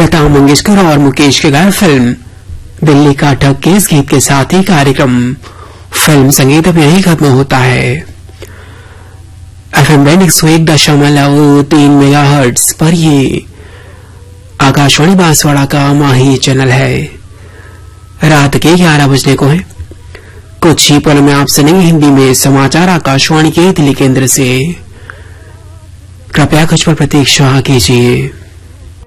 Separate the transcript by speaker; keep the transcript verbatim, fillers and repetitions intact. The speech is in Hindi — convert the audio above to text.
Speaker 1: लता मंगेशकर और मुकेश के गायक फिल्म दिल्ली का ठग के इस गीत के साथ ही कार्यक्रम फिल्म संगीत अब यही खत्म होता है। एफएम बैंड एक सौ एक दशमलव तीन मेगा हर्ट्ज पर ये आकाशवाणी बांसवाड़ा का माही चैनल है। रात के ग्यारह बजने को है। कुछ ही पल में आप सुनेंगे हिंदी में समाचार आकाशवाणी के दिल्ली केंद्र से। कृपया कुछ पर प्रतीक्षा कीजिए।